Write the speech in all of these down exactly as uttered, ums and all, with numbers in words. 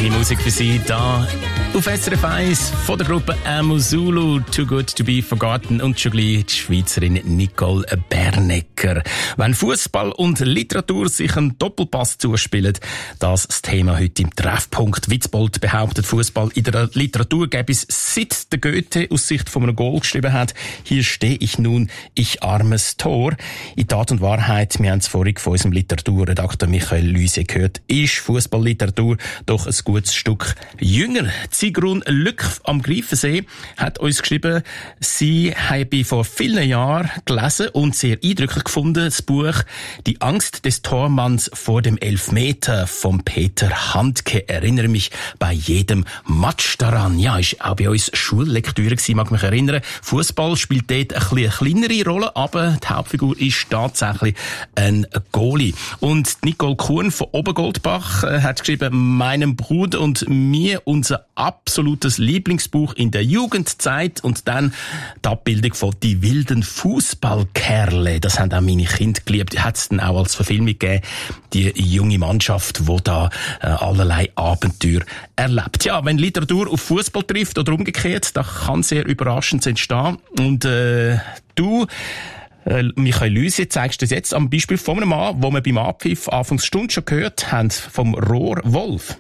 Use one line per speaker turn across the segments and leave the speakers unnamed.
Feine Musik für Sie da auf S R F eins von der Gruppe Amuzulu, Too Good to Be Forgotten und schon gleich die Schweizerin Nicole Bernecker. Wenn Fußball und Literatur sich einen Doppelpass zuspielen, das ist das Thema heute im Treffpunkt. Witzbold behauptet, Fußball in der Literatur gäbe es, seit der Goethe aus Sicht von einem Goal geschrieben hat. Hier stehe ich nun, ich armes Tor. In Tat und Wahrheit, wir haben es vorhin von unserem Literaturredakteur Michael Lüse gehört, ist Fußballliteratur doch ein gutes Stück jünger. Sigrun Lück am Greifensee hat uns geschrieben, sie habe vor vielen Jahren gelesen und sehr eindrücklich gefunden, das Buch «Die Angst des Tormanns vor dem Elfmeter» von Peter Handke. Erinnere mich bei jedem Match daran. Ja, ist auch bei uns Schullektüre gewesen, mag mich erinnern. Fußball spielt dort ein bisschen eine kleinere Rolle, aber die Hauptfigur ist tatsächlich ein Goalie. Und Nicole Kuhn von Obergoldbach äh, hat geschrieben, meinem Bruder und mir unser absolutes Lieblingsbuch in der Jugendzeit und dann die Abbildung von «Die wilden Fußballkerle». Das haben auch meine Kinder geliebt. Hat es dann auch als Verfilmung gegeben, die junge Mannschaft, die da äh, allerlei Abenteuer erlebt. Ja, wenn Literatur auf Fußball trifft oder umgekehrt, da kann sehr überraschend entstehen. Und äh, du... Michael Lüse, zeigst du das jetzt am Beispiel von einem Mann, wo wir beim Abpfiff Anfangsstunde schon gehört haben, vom Rohr Wolf.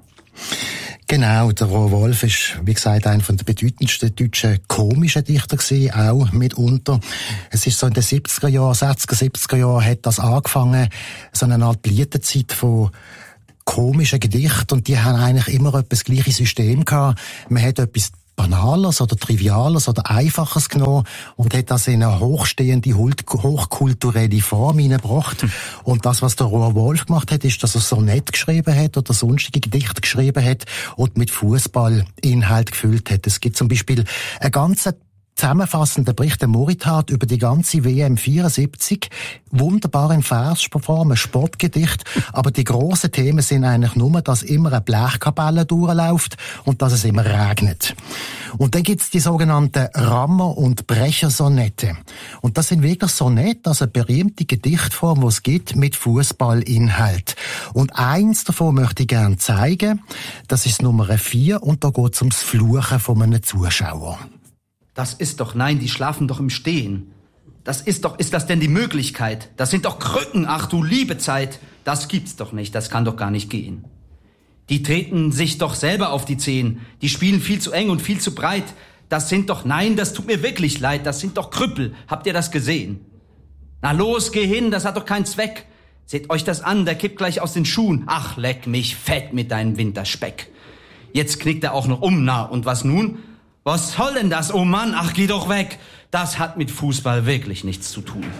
Genau, der Rohr Wolf ist, wie gesagt, einer der bedeutendsten deutschen komischen Dichter gewesen, auch mitunter. Es ist so in den siebziger Jahren, sechziger, siebziger Jahren hat das angefangen, so eine Art Blütezeit von komischen Gedichten, und die haben eigentlich immer etwas gleiches System gehabt. Man hat etwas Banales oder Triviales oder Einfaches genommen und hat das in eine hochstehende, hochkulturelle Form hineingebracht. Hm. Und das, was der Rohr Wolf gemacht hat, ist, dass er Sonett geschrieben hat oder sonstige Gedichte geschrieben hat und mit Fußballinhalt gefüllt hat. Es gibt zum Beispiel eine ganze zusammenfassender Bericht der Moritat über die ganze W M vierundsiebzig. Wunderbar in Versform, ein Sportgedicht. Aber die grossen Themen sind eigentlich nur, dass immer eine Blechkapelle durchläuft und dass es immer regnet. Und dann gibt's die sogenannten Rammer- und Brechersonette. Und das sind wirklich Sonette, also eine berühmte Gedichtform, die es gibt, mit Fußballinhalt. Und eins davon möchte ich gerne zeigen. Das ist Nummer vier und da geht's ums Fluchen von einem Zuschauer.
Das ist doch, nein, die schlafen doch im Stehen. Das ist doch, ist das denn die Möglichkeit? Das sind doch Krücken, ach du liebe Zeit. Das gibt's doch nicht, das kann doch gar nicht gehen. Die treten sich doch selber auf die Zehen. Die spielen viel zu eng und viel zu breit. Das sind doch, nein, das tut mir wirklich leid, das sind doch Krüppel. Habt ihr das gesehen? Na los, geh hin, das hat doch keinen Zweck. Seht euch das an, der kippt gleich aus den Schuhen. Ach, leck mich fett mit deinem Winterspeck. Jetzt knickt er auch noch um, na, und was nun? Was soll denn das? Oh Mann, ach, geh doch weg. Das hat mit Fußball wirklich nichts zu tun.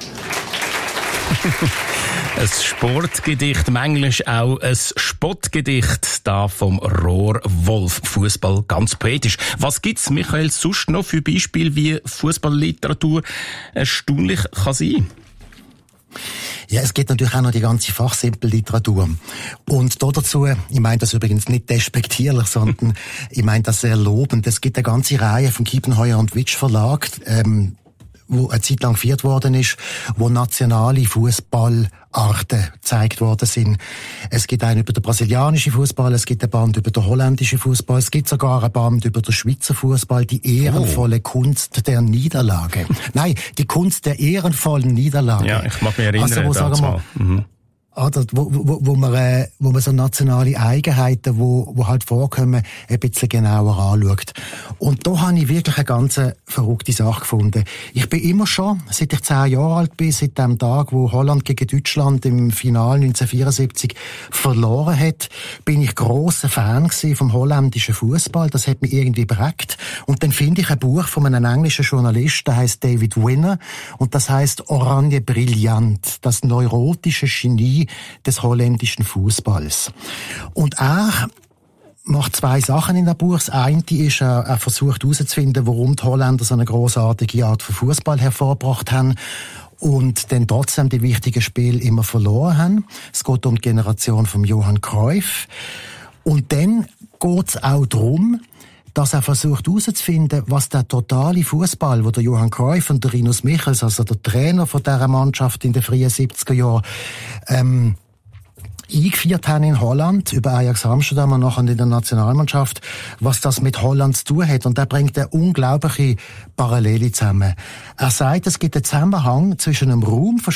Ein Sportgedicht, manchmal auch ein Spottgedicht, da vom Rohr Wolf. Fußball ganz poetisch. Was gibt's, Michael, sonst noch für Beispiele, wie Fußballliteratur erstaunlich kann sein?
Ja, es gibt natürlich auch noch die ganze Fachsimpelliteratur. Und da dazu, ich meine das übrigens nicht despektierlich, sondern ich meine das sehr lobend. Es gibt eine ganze Reihe vom Kiepenheuer und Witsch Verlag, ähm, wo eine Zeit lang geführt worden ist, wo nationale Fußballarten gezeigt worden sind. Es gibt einen über den brasilianischen Fußball, es gibt ein Band über den holländischen Fußball, es gibt sogar ein Band über den Schweizer Fußball, die ehrenvolle oh. Kunst der Niederlage. Nein, die Kunst der ehrenvollen Niederlage.
Ja, ich mag mich erinnern.
Also, wo, sagen wir, mhm. Oder wo, wo, wo man, äh, wo man so nationale Eigenheiten, wo, wo halt vorkommen, ein bisschen genauer anschaut. Und da habe ich wirklich eine ganz verrückte Sache gefunden. Ich bin immer schon, seit ich zehn Jahre alt bin, seit dem Tag, wo Holland gegen Deutschland im Finale neunzehnhundertvierundsiebzig verloren hat, bin ich grosser Fan gewesen vom holländischen Fußball. Das hat mich irgendwie prägt. Und dann finde ich ein Buch von einem englischen Journalist, der heißt David Winner, und das heißt Oranje Brillant, das neurotische Genie des holländischen Fußballs. Und er macht zwei Sachen in dem Buch. Das eine ist, er, er versucht herauszufinden, warum die Holländer so eine grossartige Art von Fußball hervorgebracht haben und dann trotzdem die wichtigen Spiele immer verloren haben. Es geht um die Generation von Johann Cruyff. Und dann geht es auch darum, dass er versucht herauszufinden, was der totale Fußball, wo der Johann Cruyff und der Rinus Michels, also der Trainer von dieser Mannschaft in den frühen siebziger Jahren, ähm, eingeführt haben in Holland, über Ajax Amsterdam und nachher in der Nationalmannschaft, was das mit Holland zu tun hat. Und er bringt eine unglaubliche Parallele zusammen. Er sagt, es gibt einen Zusammenhang zwischen einem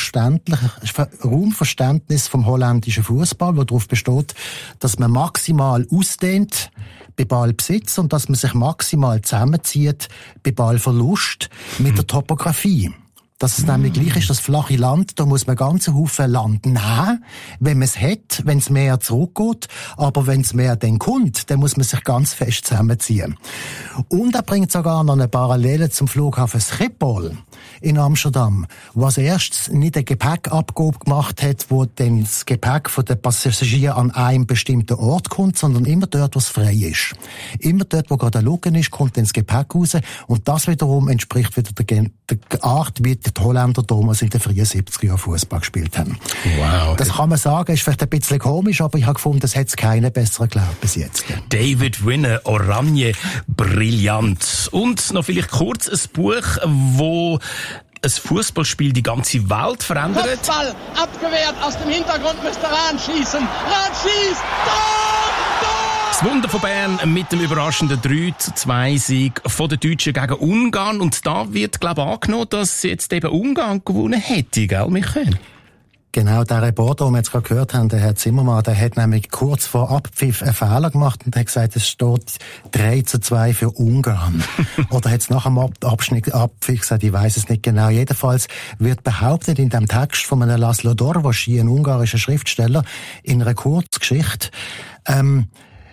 Raumverständnis vom holländischen Fußball, das darauf besteht, dass man maximal ausdehnt bei Ballbesitz und dass man sich maximal zusammenzieht bei Ballverlust mit der Topografie. Dass es nämlich gleich ist, das flache Land, da muss man ganzen Haufen Land nehmen, wenn man es hat, wenn es mehr zurückgeht. Aber wenn es mehr dann kommt, dann muss man sich ganz fest zusammenziehen. Und er bringt sogar noch eine Parallele zum Flughafen Schiphol in Amsterdam, wo als erstes nicht eine Gepäckabgabe gemacht hat, wo dann das Gepäck von den Passagieren an einem bestimmten Ort kommt, sondern immer dort, wo es frei ist. Immer dort, wo gerade ein Lücken ist, kommt dann das Gepäck raus. Und das wiederum entspricht wieder der, der Art, wie die Holländer damals in den frühen siebziger Jahren Fußball gespielt haben.
Wow.
Das kann man sagen, ist vielleicht ein bisschen komisch, aber ich habe gefunden, das hat es keinen besseren geglaubt bis jetzt.
David Winner, Oranje, brillant. Und noch vielleicht kurz ein Buch, wo ein Fußballspiel die ganze Welt verändert.
Kopfball abgewehrt, aus dem Hintergrund müsste Rahn schießen. Rahn schießt! Tor! Tor!
Das Wunder von Bern mit dem überraschenden drei zu zwei Sieg von den Deutschen gegen Ungarn. Und da wird, glaube ich, angenommen, dass jetzt eben Ungarn gewonnen hätte, gell, Michael?
Genau, der Reporter, den wir jetzt gerade gehört haben, der Herr Zimmermann, der hat nämlich kurz vor Abpfiff einen Fehler gemacht und hat gesagt, es steht drei zu zwei für Ungarn. Oder hat es nach dem Abschnitt Abpfiff gesagt, ich weiss es nicht genau. Jedenfalls wird behauptet in dem Text von einem Laszlo Dorvoschi, ein ungarischer Schriftsteller, in einer Kurzgeschichte, ähm,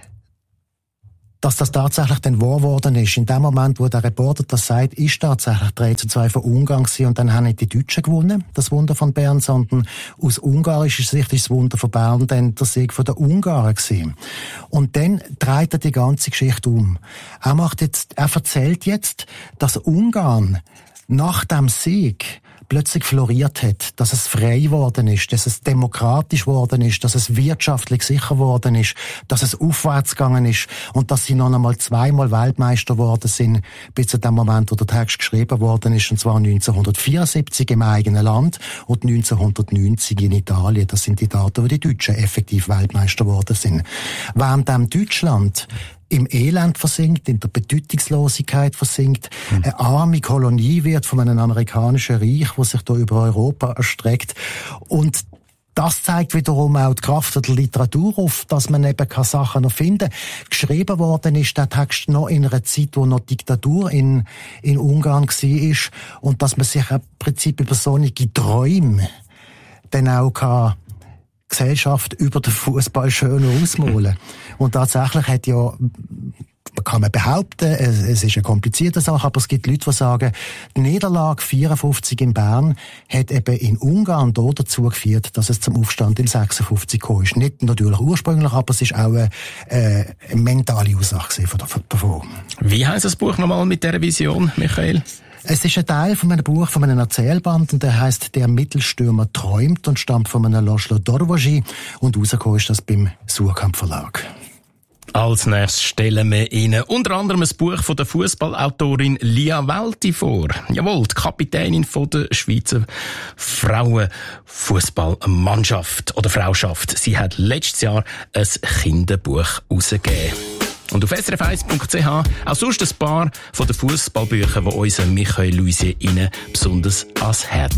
dass das tatsächlich dann wahr geworden ist. In dem Moment, wo der Reporter das sagt, ist tatsächlich drei zu zwei für Ungarn gewesen und dann haben nicht die Deutschen gewonnen, das Wunder von Bern, sondern aus ungarischer Sicht ist das Wunder von Bern dann der Sieg von den Ungarn gewesen. Und dann dreht er die ganze Geschichte um. Er macht jetzt, er erzählt jetzt, dass Ungarn nach dem Sieg plötzlich floriert hat, dass es frei geworden ist, dass es demokratisch geworden ist, dass es wirtschaftlich sicher geworden ist, dass es aufwärts gegangen ist und dass sie noch einmal zweimal Weltmeister geworden sind, bis zu dem Moment, wo der Text geschrieben worden ist, und zwar neunzehnhundertvierundsiebzig im eigenen Land und neunzehnhundertneunzig in Italien. Das sind die Daten, wo die Deutschen effektiv Weltmeister geworden sind. Während dem Deutschland im Elend versinkt, in der Bedeutungslosigkeit versinkt, mhm. eine arme Kolonie wird von einem amerikanischen Reich, das sich da über Europa erstreckt. Und das zeigt wiederum auch die Kraft der Literatur auf, dass man eben keine Sachen noch finden. Geschrieben worden ist der Text noch in einer Zeit, wo noch Diktatur in, in Ungarn war und dass man sich im Prinzip über solche Träume dann auch kann Gesellschaft über den Fußball schön ausmalen. Und tatsächlich hat ja, kann man behaupten, es, es ist eine komplizierte Sache, aber es gibt Leute, die sagen, die Niederlage vierundfünfzig in Bern hat eben in Ungarn da dazu geführt, dass es zum Aufstand in sechsundfünfzig gekommen ist. Nicht natürlich ursprünglich, aber es ist auch eine, äh, eine mentale Ursache davon.
Wie heisst das Buch nochmal mit dieser Vision, Michael?
Es ist ein Teil von einem Buch, von einem Erzählband, und der heisst «Der Mittelstürmer träumt» und stammt von einem Laszlo Dorvoschi, und rausgekommen ist das beim Suhrkamp Verlag.
Als nächstes stellen wir Ihnen unter anderem ein Buch von der Fußballautorin Lia Welti vor. Jawohl, die Kapitänin von der Schweizer Frauenfußballmannschaft oder Frauschaft. Sie hat letztes Jahr ein Kinderbuch herausgegeben. Und auf s r f eins punkt c h auch sonst ein paar von den Fußballbüchern, die unser Michael Luisier Ihnen besonders ans Herz